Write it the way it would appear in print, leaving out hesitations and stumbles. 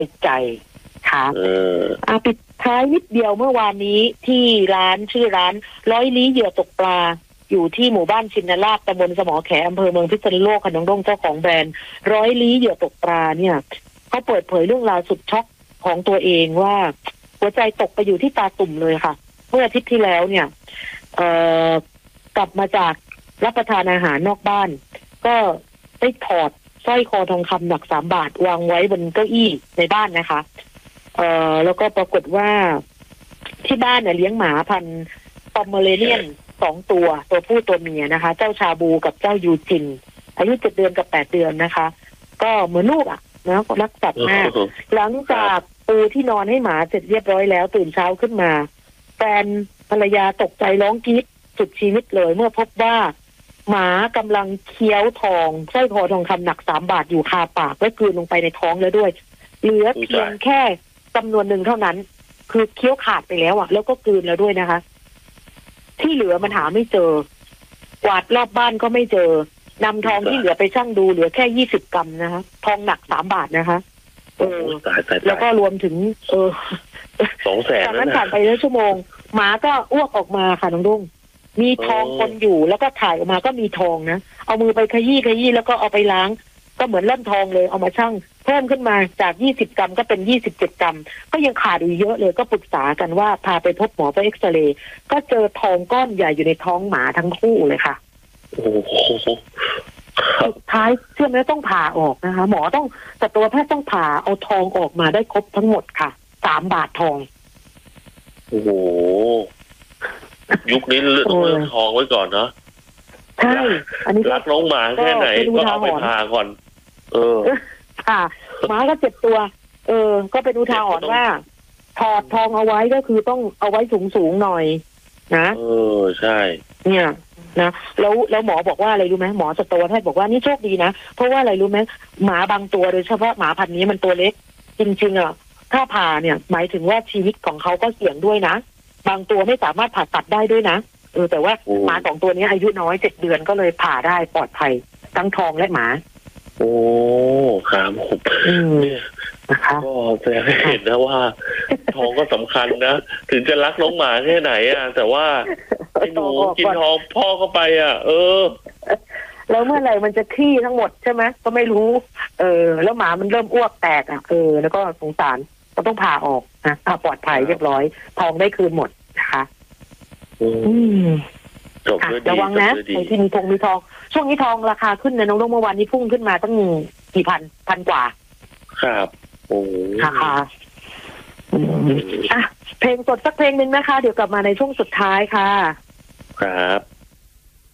ใจค่ะปิดท้ายนิดเดียวเมื่อวานนี้ที่ร้านชื่อร้านร้อยลี้เหยื่อตกปลาอยู่ที่หมู่บ้านชินราชตำบลสมอแขอำเภอเมืองพิษณุโลกค่ะน้องดงเจ้าของแบรนด์ร้อยลี้เหยื่อตกปลาเนี่ยเขาเปิดเผยเรื่องราวสุดช็อกของตัวเองว่าหัวใจตกไปอยู่ที่ตาตุ่มเลยค่ะเมื่ออาทิตย์ที่แล้วเนี่ยกลับมาจากรับประทานอาหารนอกบ้านก็ได้ถอดสร้อยคอทองคำหนัก3 บาทวางไว้บนเก้าอี้ในบ้านนะคะแล้วก็ปรากฏว่าที่บ้านเนี่ยเลี้ยงหมาพันธุ์ปอมเมอเรเนียน2 ตัวผู้ตัวเมียนะคะเจ้าชาบูกับเจ้ายูจินอายุ7 เดือนกับ8 เดือนนะคะก็เหมือนลูกนะรักสัตว์มากหลังจากปูที่นอนให้หมาเสร็จเรียบร้อยแล้วตื่นเช้าขึ้นมาแฟนภรรยาตกใจร้องกรี๊ดสุดชีวิตเลยเมื่อพบว่าหมากำลังเคี้ยวทองสร้อยคอทองคำหนัก3 บาทอยู่คาปากและกลืนลงไปในท้องแล้วด้วยเหลือเพียงแค่จำนวนหนึ่งเท่านั้นคือเคี้ยวขาดไปแล้วแล้วก็กลืนแล้วด้วยนะคะที่เหลือมันหาไม่เจอกวาดรอบบ้านก็ไม่เจอนำทองที่เหลือไปชั่งดูเหลือแค่20 กรัมนะคะทองหนัก3 บาทนะคะแล้วก็รวมถึง 200,000 จากนั้นผ่านไปแล้วชั่วโมงหมาก็อ้วกออกมาค่ะน้องดุ้งมีทองปนอยู่แล้วก็ถ่ายออกมาก็มีทองนะเอามือไปขยี้แล้วก็เอาไปล้างก็เหมือนเล่มทองเลยเอามาชั่งเพิ่มขึ้นมาจาก20 กรัมก็เป็น27 กรัมก็ยังขาดอีกเยอะเลยก็ปรึกษากันว่าพาไปพบหมอไปเอ็กซเรย์ก็เจอทองก้อนใหญ่อยู่ในท้องหมาทั้งคู่เลยค่ะสุดท้ายเชื่อไหมต้องผ่าออกนะคะหมอต้องสัตวแพทย์ต้องผ่าเอาทองออกมาได้ครบทั้งหมดค่ะ3 บาททองโอ้โหยุคนี้ต้องเลือกทองไว้ก่อนเนาะใช่อันนี้รักน้องหมาแค่ไหนก็เอาไปผ่าก่อนค่ะหมาก็เจ็บตัวก็เป็นอุทาหรณ์ว่าถอดทองเอาไว้ก็คือต้องเอาไว้สูงหน่อยนะใช่เนี่ยนะแล้วหมอบอกว่าอะไรรู้ไหมหมอสัตวแพทย์บอกว่านี่โชคดีนะเพราะว่าอะไรรู้ไหมหมาบางตัวโดยเฉพาะหมาพันธุ์นี้มันตัวเล็กจริงๆถ้าผ่าเนี่ยหมายถึงว่าชีวิตของเขาก็เสี่ยงด้วยนะบางตัวไม่สามารถผ่าตัดได้ด้วยนะแต่ว่าหมา2 ตัวนี้อายุน้อย7 เดือนก็เลยผ่าได้ปลอดภัยทั้งทองและหมาโอ้ครับผมก็แสดงให้เห็นนะว่าทองก็สำคัญนะถึงจะรักน้องหมาแค่ไหนแต่ว่าไอ้หนูกินทองพ่อเข้าไปแล้วเมื่อไหร่มันจะขี้ทั้งหมดใช่ไหมก็ไม่รู้แล้วหมามันเริ่มอ้วกแตกแล้วก็สงสารก็ต้องผ่าออกนะปลอดภัยเรียบร้อยทองได้คืนหมดนะคะจบด้วยดีระวังนะไอ้ที่มีทองช่วงนี้ทองราคาขึ้นนะน้องเมื่อวานนี้พุ่งขึ้นมาตั้งกี่พันกว่าครับโอ้ค่ะเพลงสดสักเพลงหนึ่งนะคะเดี๋ยวกลับมาในช่วงสุดท้ายค่ะครับ